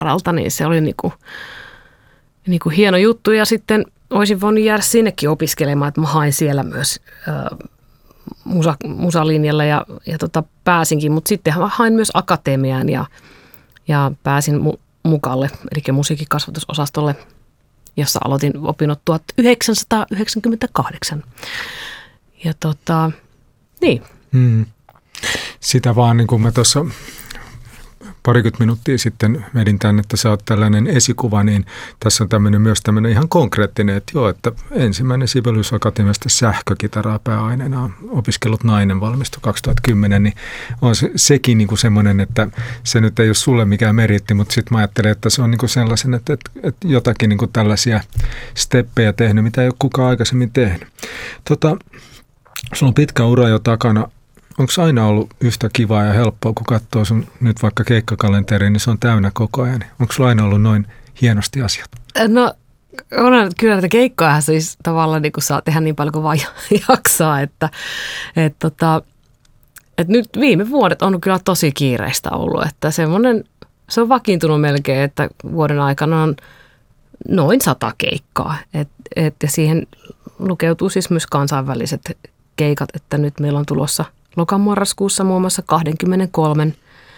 varalta, niin se oli niinku hieno juttu. Ja sitten olisin voinut jäädä sinnekin opiskelemaan, että mä hain siellä myös musalinjalle ja pääsinkin. Mutta sitten hain myös akatemiaan ja pääsin mukalle, eli musiikkikasvatusosastolle, jossa aloitin opinnot 1998. Ja niin. Sitä vaan, niin kuin mä tuossa parikymmentä minuuttia sitten vedin tänne, että sä oot tällainen esikuva, niin tässä on myös tämmöinen ihan konkreettinen, että joo, että ensimmäinen Sibelius Akatemiasta sähkökitaraa pääaineena on opiskellut nainen, valmistui 2010, niin on sekin niin kuin semmoinen, että se nyt ei ole sulle mikään meritti, mutta sitten mä ajattelen, että se on niin kuin sellaisen, että jotakin niin kuin tällaisia steppejä tehnyt, mitä ei ole kukaan aikaisemmin tehnyt. Sulla on pitkä ura jo takana. Onko aina ollut yhtä kivaa ja helppoa, kun katsoo sun nyt vaikka keikkakalenteriin, niin se on täynnä koko ajan. Onko sulla aina ollut noin hienosti asiat? No on kyllä näitä keikkoja siis tavallaan niin kuin saa tehdä niin paljon kuin vaan jaksaa, että nyt viime vuodet on kyllä tosi kiireistä ollut, että se on vakiintunut melkein, että vuoden aikana on noin 100 keikkaa, ja siihen lukeutuu siis myös kansainväliset keikat, että nyt meillä on tulossa lokamarraskuussa muun muassa 23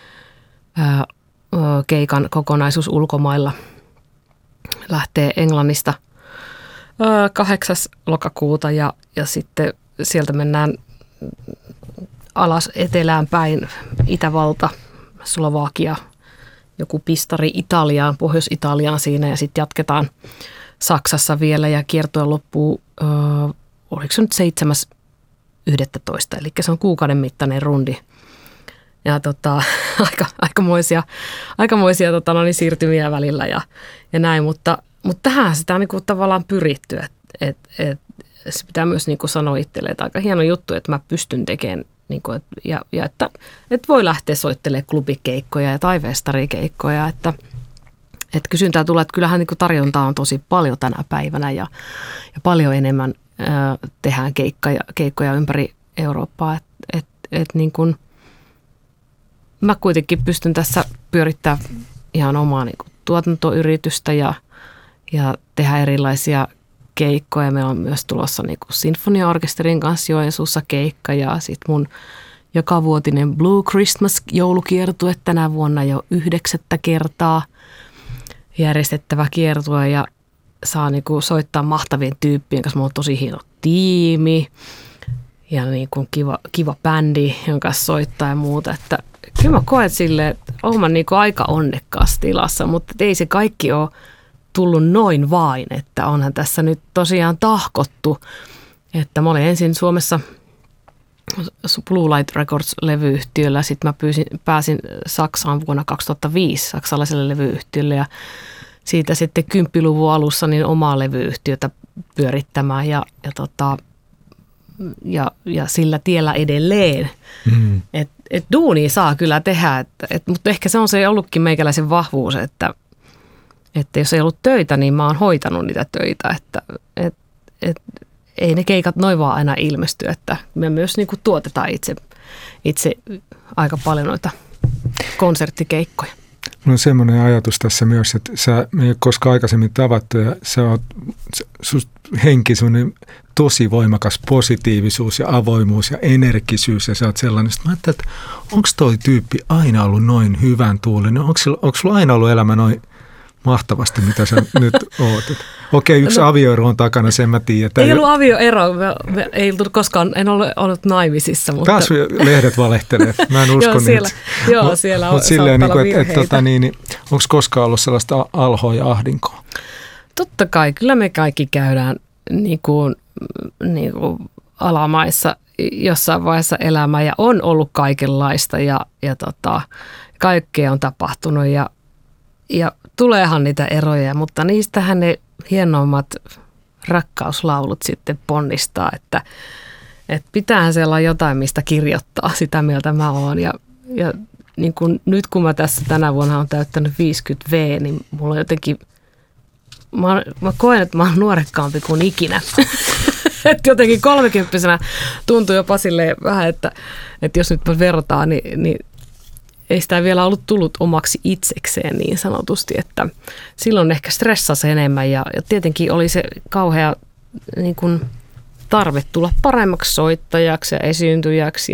keikan kokonaisuus ulkomailla. Lähtee Englannista 8. lokakuuta ja sitten sieltä mennään alas etelään päin, Itävalta, Slovakia, joku pistari Italiaan, Pohjois-Italiaan siinä ja sitten jatketaan Saksassa vielä ja kiertue loppuu, oliko se nyt 7.11. Eli se on kuukauden mittainen rundi. Ja aikamoisia siirtymiä välillä ja näin, mutta tähän sitä on niinku tavallaan pyritty, että se pitää myös niinku sanoa itselle, että aika hieno juttu, että mä pystyn tekemään niinku, ja että voi lähteä soittelemaan klubikeikkoja tai festarikeikkoja, että kysyntää tulee, että kyllähän niinku tarjontaa on tosi paljon tänä päivänä ja paljon enemmän tehdään keikkoja ympäri Eurooppaa, että niin kuin mä kuitenkin pystyn tässä pyörittämään ihan omaa niin kuin tuotantoyritystä ja tehdä erilaisia keikkoja. Meillä on myös tulossa niin kuin sinfoniaorkesterin kanssa Joensuussa keikka ja sitten mun jokavuotinen Blue Christmas-joulukiertue tänä vuonna jo 9. kertaa järjestettävä kiertue ja saa niin kuin soittaa mahtavien tyyppien kanssa. Mulla on tosi hieno tiimi ja niin kuin kiva bändi, jonka kanssa soittaa ja muuta. Että kyllä mä koen silleen, että olen niin kuin aika onnekkaassa tilassa, mutta ei se kaikki ole tullut noin vain. Että onhan tässä nyt tosiaan tahkottu, että mä olin ensin Suomessa Blue Light Records-levyyhtiöllä. Sitten mä pääsin Saksaan vuonna 2005 saksalaiselle levyyhtiölle ja siitä sitten 10-luvun alussa niin omaa levyyhtiötä pyörittämään ja sillä tiellä edelleen. Et duunia saa kyllä tehdä, mutta ehkä se on se ollutkin meikäläisen vahvuus, että jos ei ollut töitä, niin mä oon hoitanut niitä töitä, että ei ne keikat noin vaan aina ilmesty, että me myös niinku tuotetaan itse aika paljon noita konserttikeikkoja. Mulla on semmoinen ajatus tässä myös, että me ei ole koskaan aikaisemmin tavattu ja sä oot henki semmoinen tosi voimakas positiivisuus ja avoimuus ja energisyys ja sä oot sellainen. Sitten mä ajattelin, että onko toi tyyppi aina ollut noin hyvän tuulinen? Onko sulla aina ollut elämä noin mahtavasti, mitä sä nyt oot? Okei, yksi avioero on takana, sen mä tiedän. Ei ollut avioero, ei tullut koskaan, en ole ollut naimisissa. Mutta taas lehdet valehtelee, mä en usko niitä. Joo, siellä on silleen, onko koskaan ollut sellaista alhoa ja ahdinkoa? Totta kai, kyllä me kaikki käydään niin kuin alamaissa jossain vaiheessa elämää ja on ollut kaikenlaista ja kaikkea on tapahtunut ja tuleehan niitä eroja, mutta niistähän ne hienoimmat rakkauslaulut sitten ponnistaa, että pitäähän siellä olla jotain, mistä kirjoittaa, sitä mieltä mä oon. Ja niin kun, nyt kun mä tässä tänä vuonna on täyttänyt 50V, niin mulla on jotenkin, mä koen, että mä oon nuorekkaampi kuin ikinä. Että jotenkin 30-vuotiaana tuntuu jopa silleen vähän, että jos nyt vertaa, niin ei sitä vielä ollut tullut omaksi itsekseen niin sanotusti, että silloin ehkä stressasi enemmän ja tietenkin oli se kauhea niin kuin tarve tulla paremmaksi soittajaksi ja esiintyjäksi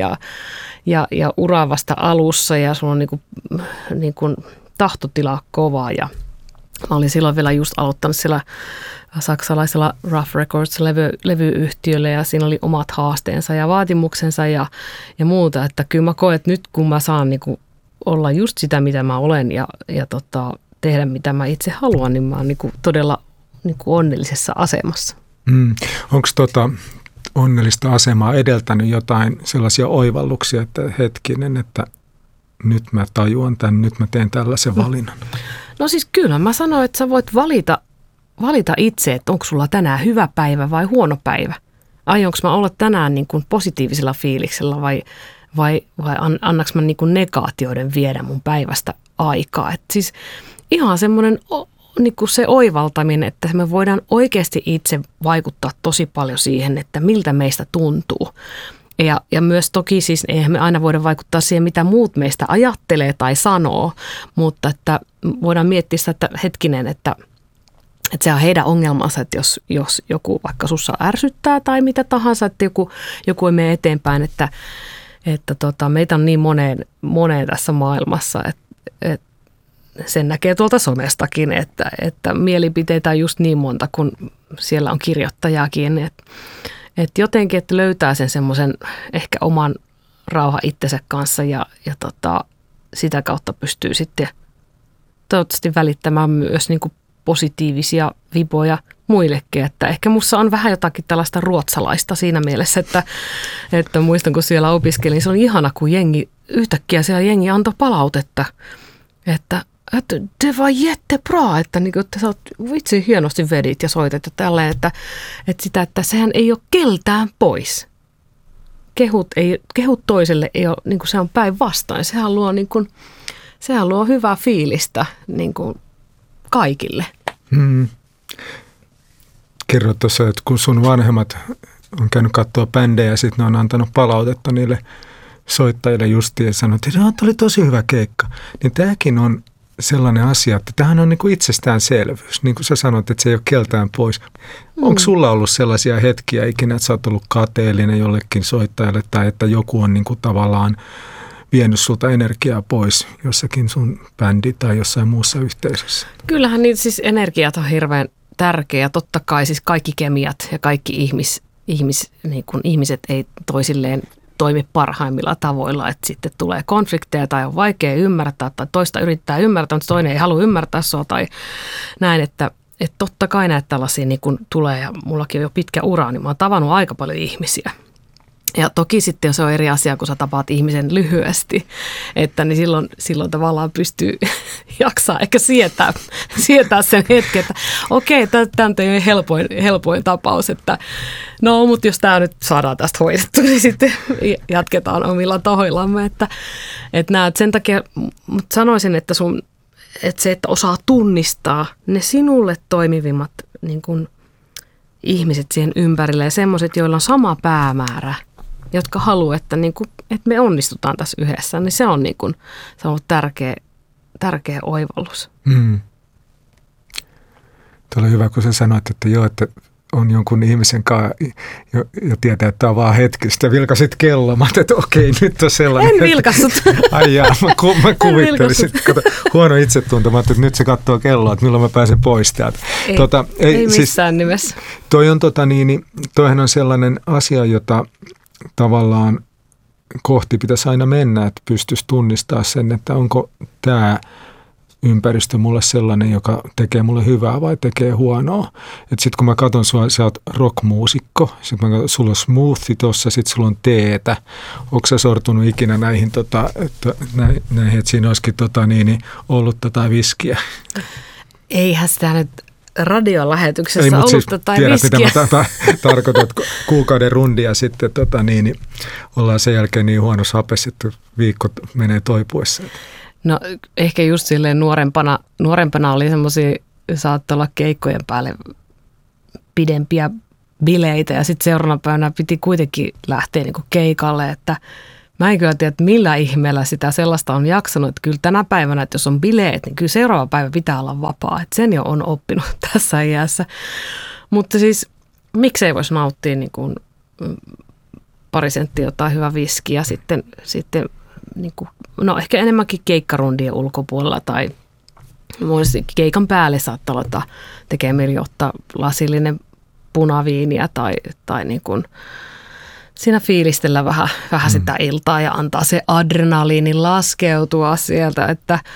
ja ura vasta alussa ja sulla on niin kuin tahtotila kova ja mä olin silloin vielä just aloittanut siellä saksalaisella Rough Records levyyhtiöllä ja siinä oli omat haasteensa ja vaatimuksensa ja muuta, että kyllä mä koen, että nyt kun mä saan niin kuin olla just sitä, mitä mä olen ja tehdä mitä mä itse haluan, niin mä oon niin kuin todella niin kuin onnellisessa asemassa. Onko onnellista asemaa edeltänyt jotain sellaisia oivalluksia, että hetkinen, että nyt mä tajuan tämän, nyt mä teen tällaisen valinnan? No siis kyllä mä sanoin, että sä voit valita itse, että onko sulla tänään hyvä päivä vai huono päivä. Aionko mä olla tänään niin kuin positiivisella fiiliksellä vai annaks mä niin kuin negaatioiden viedä mun päivästä aikaa. Et siis ihan semmoinen niin kuin se oivaltaminen, että me voidaan oikeasti itse vaikuttaa tosi paljon siihen, että miltä meistä tuntuu. Ja myös toki siis eihän me aina voida vaikuttaa siihen, mitä muut meistä ajattelee tai sanoo, mutta että voidaan miettiä sitä, että hetkinen, että se on heidän ongelmansa, että jos joku vaikka sussa ärsyttää tai mitä tahansa, että joku ei mene eteenpäin, että meitä on niin moneen tässä maailmassa, että sen näkee tuolta somestakin, että mielipiteitä on just niin monta, kun siellä on kirjoittajaakin, että jotenkin, että löytää sen semmoisen ehkä oman rauha itsensä kanssa ja sitä kautta pystyy sitten toivottavasti välittämään myös niin kuin positiivisia viboja muillekin, että ehkä musta on vähän jotakin tällaista ruotsalaista siinä mielessä, että muistan kun siellä opiskelin, se on ihana, kun yhtäkkiä siellä jengi antoi palautetta, että det var jättebra, että sä oot vitsi hienosti vedit ja soitet ja tälleen, että sehän ei ole keltään pois. Kehut toiselle ei ole, niin kuin se on päinvastoin. Sehän luo hyvää fiilistä niin kuin kaikille. Kerro tuossa, että kun sun vanhemmat on käynyt katsoa bändejä ja sitten ne on antanut palautetta niille soittajille justiin ja sanonut, että tämä oli tosi hyvä keikka. Niin tämäkin on sellainen asia, että tämähän on niin kuin itsestäänselvyys. Niin kuin sä sanoit, että se ei ole keltään pois. Onko sulla ollut sellaisia hetkiä ikinä, että sä oot ollut kateellinen jollekin soittajalle tai että joku on niin kuin tavallaan vienyt sulta energiaa pois jossakin sun bändi tai jossain muussa yhteisössä? Kyllähän niitä siis energiat on hirveän tärkeä. Totta kai siis kaikki kemiat ja kaikki niin kuin ihmiset ei toisilleen toimi parhaimmilla tavoilla, että sitten tulee konflikteja tai on vaikea ymmärtää tai toista yrittää ymmärtää, mutta toinen ei halua ymmärtää sua tai näin, että totta kai näitä tällaisia niin kun tulee ja mullakin on jo pitkä ura, niin mä oon tavannut aika paljon ihmisiä. Ja toki sitten se on eri asia, kun sä tapaat ihmisen lyhyesti, että niin silloin tavallaan pystyy jaksaa ehkä sietää sen hetken, että okei, tämä on helpoin tapaus, että no, mutta jos tämä nyt saadaan tästä hoidettua, niin sitten jatketaan omilla tahoillamme, että sen takia, mutta sanoisin, että se, että osaa tunnistaa ne sinulle toimivimmat niin kuin ihmiset siihen ympärille ja semmoiset, joilla on sama päämäärä, jotka haluaa, että me onnistutaan tässä yhdessä, niin se on ollut tärkeä oivallus. Tuo oli hyvä, kun sä sanoit, että joo, että on jonkun ihmisen kanssa ja tietää, että tämä on vaan hetki. Sitten vilkasit kelloa. Mä ajattelin, että okei, nyt on sellainen. En vilkassut. Ai jaa, mä kuvittelin. Kato, huono itsetunto. Mä ajattelin, että nyt se katsoo kelloa, että milloin mä pääsen pois täältä. Ei missään nimessä. Toihan on sellainen asia, jota tavallaan kohti pitäisi aina mennä, että pystyisi tunnistamaan sen, että onko tämä ympäristö mulle sellainen, joka tekee mulle hyvää vai tekee huonoa. Että sitten kun mä katson sua, sä oot rockmuusikko, sitten mä katson, sulla on smoothie tossa, sitten sulla on teetä. Onko sä sortunut ikinä näihin, näihin että siinä olisikin ollut viskiä? Eihän sitä nyt radiolähetyksessä ollut siis viskiä. Mitä mä tarkoitan, että kuukauden rundia sitten ollaan sen jälkeen niin huonossa hapessa, että viikko menee toipuessa. No ehkä just silleen nuorempana oli semmoisia, saattoi olla keikkojen päälle pidempiä bileitä ja sitten seuraavana päivänä piti kuitenkin lähteä niinku keikalle, että mä en kyllä tiedä, että millä ihmeellä sitä sellaista on jaksanut. Että kyllä tänä päivänä, että jos on bileet, niin kyllä seuraava päivä pitää olla vapaa. Että sen jo on oppinut tässä iässä. Mutta siis miksei voisi nauttia niin kuin pari senttiä jotain hyvä viski ja sitten niin kuin, no ehkä enemmänkin keikkarundien ulkopuolella tai keikan päälle saattaa aloittaa tekee mieli ottaa lasillinen punaviiniä tai niin kuin siinä fiilistellä vähän sitä iltaa ja antaa se adrenaliinin laskeutua sieltä,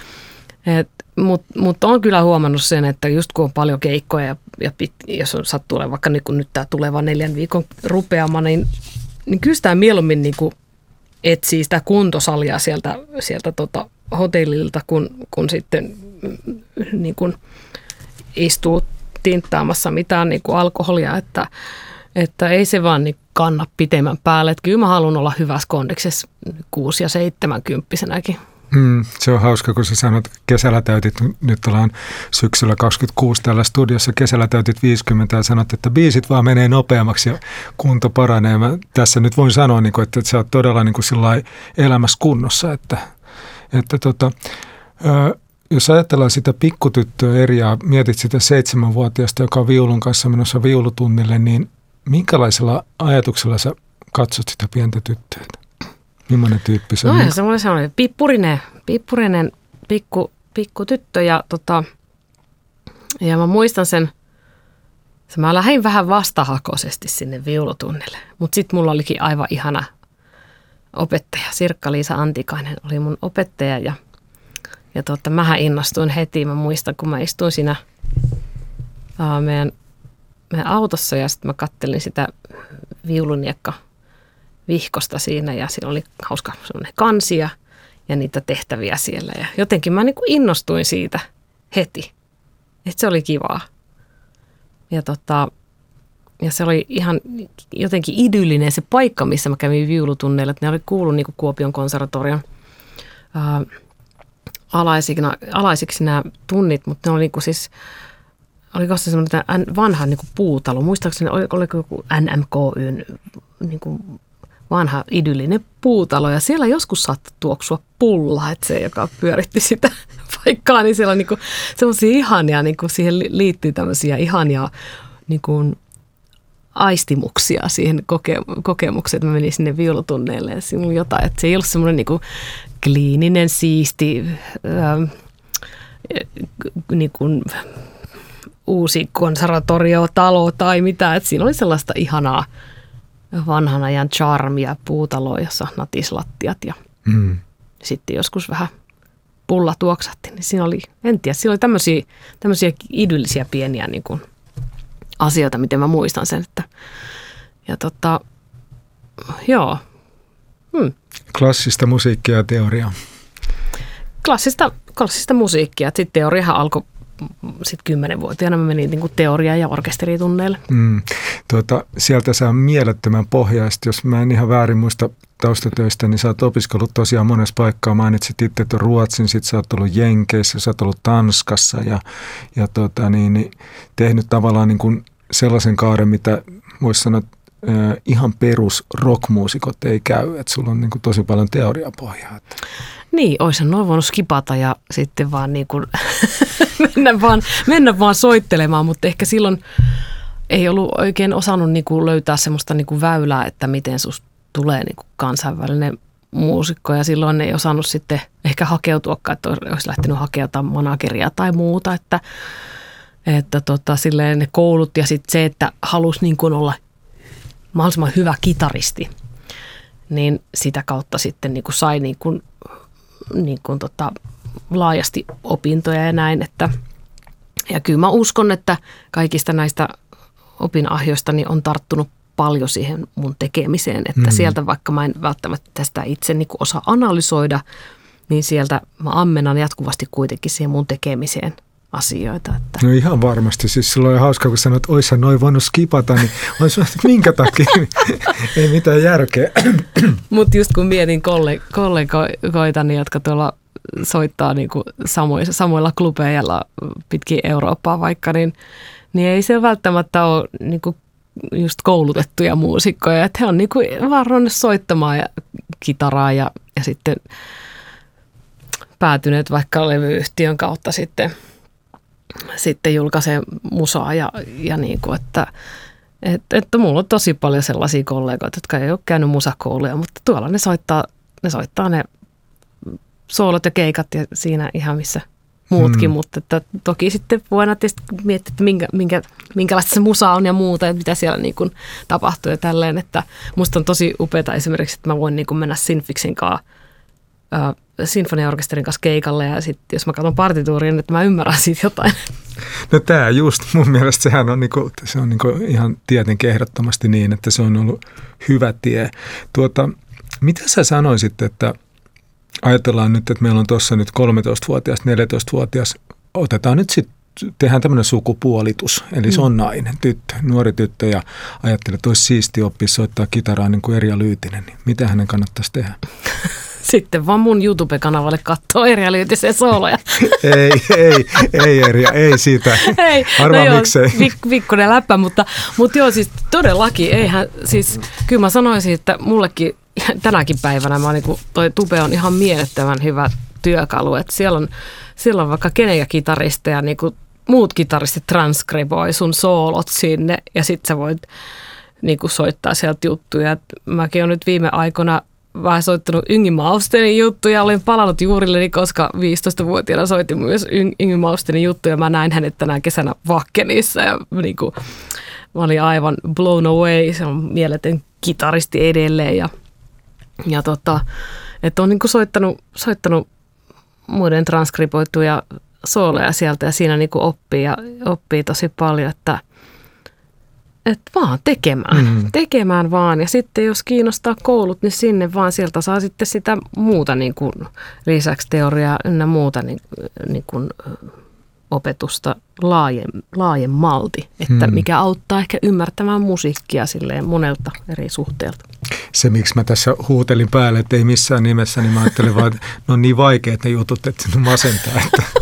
mutta on kyllä huomannut sen, että just kun on paljon keikkoja ja jos on sattuu olemaan vaikka niin kuin nyt tämä tuleva 4 viikon rupeama, niin kyllä sitä mieluummin niin kuin etsii sitä kuntosalia sieltä hotellilta, kun sitten niin kuin istuu tinttaamassa mitään niin kuin alkoholia, että ei se vaan niin kanna pitemmän päälle. Että kyllä mä haluan olla hyvässä kondiksessa 6- ja 70-kymppisenäkin. Se on hauska, kun sä sanot, että kesällä täytit, nyt ollaan syksyllä 26 täällä studiossa, kesällä täytit 50 ja sanot, että biisit vaan menee nopeammaksi ja kunto paranee. Mä tässä nyt voin sanoa, että sä oot todella elämässä kunnossa, että jos ajatellaan sitä pikkutyttöä eri ja mietit sitä 7-vuotiaasta, joka on viulun kanssa menossa viulutunnille, niin minkälaisella ajatuksella sä katsot sitä pientä tyttöä? Millainen tyyppi se on? No semmoinen pippurinen pikku tyttö ja mä muistan sen, mä lähdin vähän vastahakoisesti sinne viulutunnille, mutta sitten mulla olikin aivan ihana opettaja, Sirkka-Liisa Antikainen oli mun opettaja ja mähän innostuin heti. Mä muistan, kun mä istuin siinä meidän autossa ja sitten mä kattelin sitä viuluniekka vihkosta siinä ja siinä oli hauska semmoinen kansia ja niitä tehtäviä siellä. Ja jotenkin mä niin kuin innostuin siitä heti, että se oli kivaa. Ja se oli ihan jotenkin idyllinen se paikka, missä mä kävin viulutunneilla. Että ne oli kuullut niin kuin Kuopion konservatorion alaisiksi nämä tunnit, mutta ne oli niin kuin siis, oliko se semmoinen vanha niin kuin puutalo. Muistaakseni oliko joku NMKYn niin kuin vanha idyllinen puutalo ja siellä joskus saattoi tuoksua pulla, että se, joka pyöritti sitä paikkaa, niin siellä on niin kuin semmoisia ihania, niin kuin siihen liittyy tämmöisiä ihania niin kuin aistimuksia siihen kokemukseen, että mä menin sinne viulutunneille ja siinä oli jotain, että se ei ollut semmoinen niin kuin kliininen, siisti, niin kuin uusi konservatoriotalo tai mitä, että siinä oli sellaista ihanaa vanhan ajan charmia puutaloa, jossa natislattiat ja sitten joskus vähän pulla tuoksatti, niin siinä oli, en tiedä, siinä oli tämmöisiä idyllisiä pieniä niin kuin asioita, miten mä muistan sen, että ja joo. Klassista musiikkia ja teoriaa. Klassista musiikkia. Sitten teoriahan alkoi sitten 10-vuotiaana. Mä menin niin kuin teoria- ja orkesteritunneille. Sieltä saa mielettömän pohjaista. Jos mä en ihan väärin muista taustatöistä, niin sä oot opiskellut tosiaan monessa paikkaa. Mainitsit itse, että Ruotsin, sit sä oot ollut Jenkeissä, sä oot ollut Tanskassa ja tehnyt tavallaan niin kuin sellaisen kaaren, mitä voisi sanoa, ihan perus rockmuusikot ei käy, että sulla on niin kuin tosi paljon teoriapohjaa. Niin, olisin noin voinut skipata ja sitten vaan niin kuin mennä vaan soittelemaan, mutta ehkä silloin ei ollut oikein osannut niin kuin löytää semmoista niin kuin väylää, että miten susta tulee niin kuin kansainvälinen muusikko ja silloin ei osannut sitten ehkä hakeutuakaan, että olisi lähtenyt hakemaan manageria tai muuta, että silleen ne koulut ja sitten se, että halusi niin kuin olla mahdollisimman hyvä kitaristi, niin sitä kautta sitten niin kuin sai niin kuin laajasti opintoja ja näin, että ja kyllä mä uskon, että kaikista näistä opinahjoista niin on tarttunut paljon siihen mun tekemiseen, että sieltä vaikka mä en välttämättä tästä itse niin kuin osaa analysoida, niin sieltä mä ammennan jatkuvasti kuitenkin siihen mun tekemiseen asioita. Että. No ihan varmasti. Siis silloin on hauska, kun sanoit, että oishan noin voinut skipata, niin on sanoa, että minkä takia? Ei mitään järkeä. Mutta just kun mietin kollegoitani, jotka tuolla soittaa niin kuin samoilla klubeilla pitkin Eurooppaa vaikka, niin ei se välttämättä ole niin kuin just koulutettuja muusikkoja, että he on niin kuin vaan ruvennut soittamaan ja kitaraa ja sitten päätyneet vaikka levyyhtiön kautta sitten julkaisee musaa ja niin kuin, että mulla on tosi paljon sellaisia kollegoita, jotka ei ole käynyt musakouluja, mutta tuolla ne soittaa ne soolot ja keikat ja siinä ihan missä muutkin, mutta että toki sitten voidaan tietysti miettiä, että minkälaista se musa on ja muuta, että mitä siellä niin kuin tapahtuu ja tälleen, että musta on tosi upeata esimerkiksi, että mä voin niin kuin mennä Sinfiksin kanssa, sinfoniaorkesterin kanssa keikalle ja sitten jos mä katson partituurin, että mä ymmärrän siitä jotain. No tämä just mun mielestä sehän on, se on ihan tietenkin ehdottomasti niin, että se on ollut hyvä tie. Mitä sä sanoisit, että ajatellaan nyt, että meillä on tuossa nyt 13-vuotias, 14-vuotias, otetaan nyt sitten, tehdään tämmöinen sukupuolitus, eli se on nainen, tyttö, nuori tyttö ja ajattelee, että olisi siisti oppia soittaa kitaraa niin kuin Erja Lyytinen, niin mitä hänen kannattaisi tehdä? Sitten vaan mun YouTube-kanavalle katsoo Erja Lyytisen sooloja. ei Erja, ei sitä. Arvaa no miksei. Pikkuinen läppä, mutta joo siis todellakin, eihän siis, kyllä mä sanoisin, että mullekin tänäkin päivänä toi tube on ihan mielettömän hyvä työkalu, että siellä on vaikka kenen kitaristeja, niin kuin muut kitaristit transkriboi sun soolot sinne ja sit sä voit niin kuin soittaa sieltä juttuja. Mäkin olen nyt viime aikoina vähän soittanut Yngwie Malmsteenin juttuja. Olin palannut juurilleni, koska 15-vuotiaana soitin myös Yngwie Malmsteenin juttuja. Mä näin hänet tänä kesänä Vakkenissa ja niin kuin, mä olin aivan blown away. Se on mieletön kitaristi edelleen ja että on niin kuin soittanut muiden transkriboituja sooleja sieltä ja siinä niin kuin oppii tosi paljon, että vaan tekemään vaan. Ja sitten jos kiinnostaa koulut, niin sinne vaan sieltä saa sitten sitä muuta niin kuin lisäksi teoriaa ynnä muuta niin kuin opetusta laajemmalti, että mikä auttaa ehkä ymmärtämään musiikkia silleen monelta eri suhteelta. Se, miksi mä tässä huutelin päälle, että ei missään nimessä, niin mä ajattelin vaan, että ne on niin vaikeat ne jutut, että ne masentaa.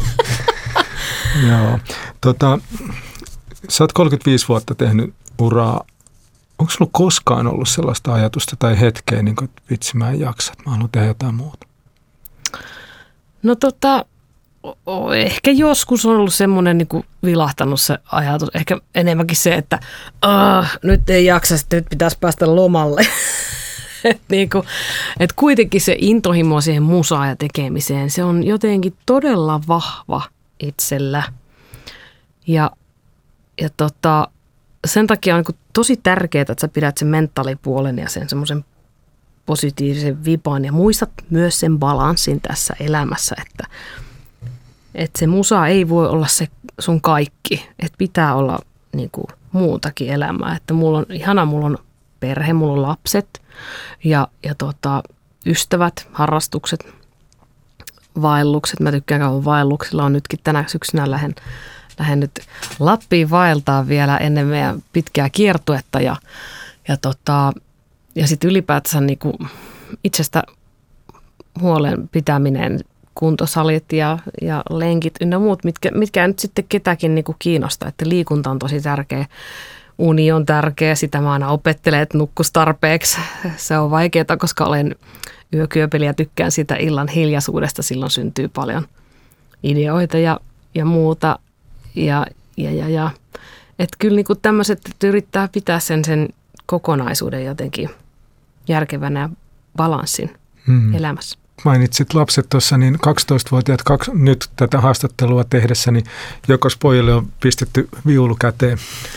Joo. Sä oot 35 vuotta tehnyt uraa. Onko sulla koskaan ollut sellaista ajatusta tai hetkeä, niin kuin, että vitsi mä en jaksa, että mä haluan tehdä jotain muuta? No ehkä joskus on ollut semmoinen niin kuin vilahtanut se ajatus. Ehkä enemmänkin se, että nyt ei jaksa, sitten nyt pitäisi päästä lomalle. Että kuitenkin se intohimo siihen musaan ja tekemiseen, se on jotenkin todella vahva itsellä. Ja sen takia on niin tosi tärkeää, että sä pidät sen mentaalipuolen ja sen semmoisen positiivisen vipan ja muistat myös sen balanssin tässä elämässä, että se musa ei voi olla se sun kaikki, että pitää olla niin kuin muutakin elämää, että mulla on perhe, mulla on lapset ja ystävät, harrastukset, vaellukset. Mä tykkään kauan vaelluksilla, on nytkin tänä syksynä lähden nyt Lappiin vaeltaa vielä ennen meidän pitkää kiertuetta ja sitten ylipäätänsä niin kuin itsestä huolen pitäminen, kuntosalit ja lenkit ynnä muut, mitkä nyt sitten ketäkin niin kuin kiinnostaa, että liikunta on tosi tärkeä. Uni on tärkeä, sitä mä aina opettelen, että nukkus tarpeeksi. Se on vaikeaa, koska olen yökyöpeli ja tykkään sitä illan hiljaisuudesta. Silloin syntyy paljon ideoita ja muuta. Ja. Että kyllä niin kuin tämmöiset, että yrittää pitää sen kokonaisuuden jotenkin järkevänä ja balanssin elämässä. Mainitsit lapset tuossa, niin 12-vuotiaat nyt tätä haastattelua tehdessä, niin jokos pojille on pistetty viulu käteen?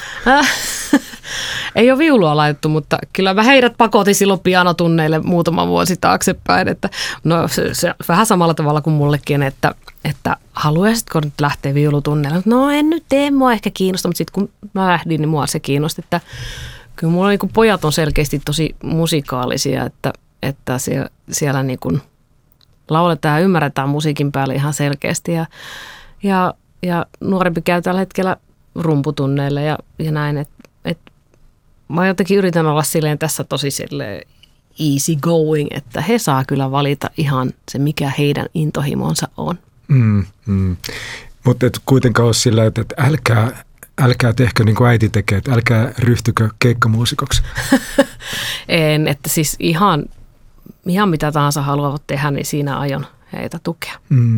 Ei ole viulua laitettu, mutta kyllä mä heidät pakotin silloin pianotunneille muutama vuosi taaksepäin. Että, no se vähän samalla tavalla kuin mullekin, että haluaisitko nyt lähteä viulutunneille? No en nyt tee, mua ehkä kiinnosta, mutta sitten kun mä lähdin, niin mua se kiinnosti. Että kyllä mulla niin kuin pojat on selkeästi tosi musikaalisia, että siellä niin kuin lauletaan ja ymmärretään musiikin päälle ihan selkeästi ja nuorempi käy tällä hetkellä rumputunneille ja näin, että mä jotenkin yritän olla silleen tässä tosi silleen easy going, että he saa kyllä valita ihan se, mikä heidän intohimonsa on. Mutta et kuitenkaan ole sillä, että älkää tehkö niin kuin äiti tekee, että älkää ryhtykö keikkamuusikoksi? En, että siis ihan mitä tahansa haluavat tehdä, niin siinä aion heitä tukea.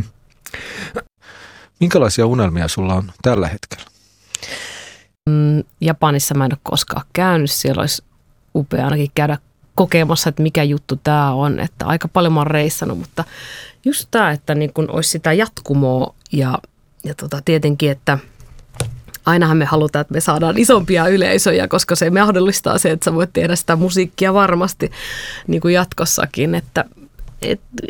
Minkälaisia unelmia sulla on tällä hetkellä? Japanissa mä en ole koskaan käynyt. Siellä olisi upea ainakin käydä kokemassa, että mikä juttu tämä on. Että aika paljon mä oon reissannut, mutta just tämä, että niin kun olisi sitä jatkumoa ja tietenkin, että ainahan me halutaan, että me saadaan isompia yleisöjä, koska se mahdollistaa se, että sä voit tehdä sitä musiikkia varmasti niin kuin jatkossakin. Että